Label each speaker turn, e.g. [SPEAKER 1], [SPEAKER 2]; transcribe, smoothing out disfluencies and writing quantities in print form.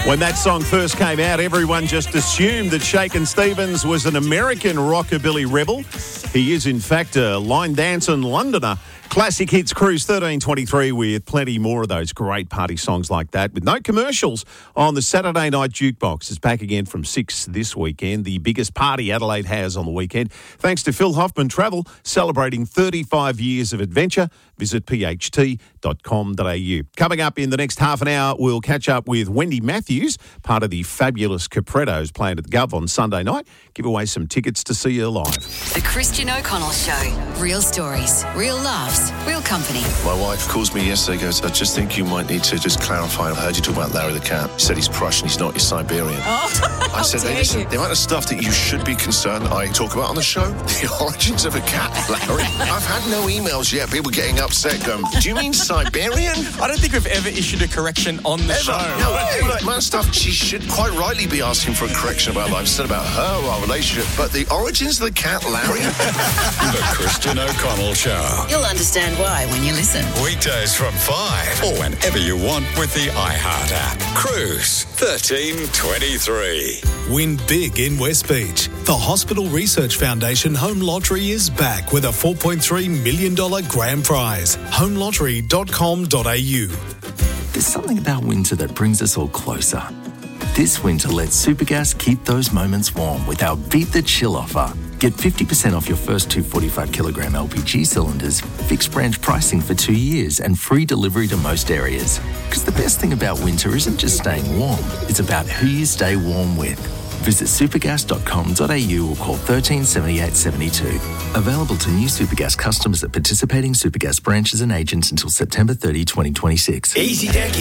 [SPEAKER 1] When that song first came out, everyone just assumed that Shakin' Stevens was an American rockabilly rebel. He is, in fact, a line dancing Londoner. Classic Hits Cruise 1323 with plenty more of those great party songs like that with no commercials on the Saturday Night Jukebox. It's back again from 6 this weekend, the biggest party Adelaide has on the weekend. Thanks to Phil Hoffman Travel, celebrating 35 years of adventure. Visit pht.com.au. Coming up in the next half an hour, we'll catch up with Wendy Matthews, part of the fabulous Caprettos playing at the Gov on Sunday night. Give away some tickets to see her live.
[SPEAKER 2] The Christian O'Connell Show. Real stories, real laughs, real company.
[SPEAKER 3] My wife calls me yesterday, goes, I just think you might need to just clarify. I heard you talk about Larry the cat. You said he's Prussian, he's not, he's Siberian. I said, hey, listen, the amount of stuff that you should be concerned I talk about on the show, the origins of a cat, Larry. I've had no emails yet, people getting upset going, do you mean Siberian?
[SPEAKER 4] I don't think we've ever issued a correction on the show.
[SPEAKER 3] No, the amount of stuff she should quite rightly be asking for a correction about what I've said about her or our relationship, but the origins of the cat, Larry?
[SPEAKER 5] The Christian O'Connell Show.
[SPEAKER 2] You'll understand why when you listen.
[SPEAKER 5] Weekdays from 5 or whenever you want with the iHeart app. Cruise 1323.
[SPEAKER 6] Win big in West Beach. The Hospital Research Foundation Home Lottery is back with a $4.3 million grand prize. homelottery.com.au.
[SPEAKER 7] There's something about winter that brings us all closer. This winter, let Supergas keep those moments warm with our Beat the Chill offer. Get 50% off your first two 45-kilogram LPG cylinders, fixed branch pricing for 2 years, and free delivery to most areas. Because the best thing about winter isn't just staying warm, it's about who you stay warm with. Visit supergas.com.au or call 13 78 72. Available to new Supergas customers at participating Supergas branches and agents until September 30, 2026.
[SPEAKER 8] Easy, Deck.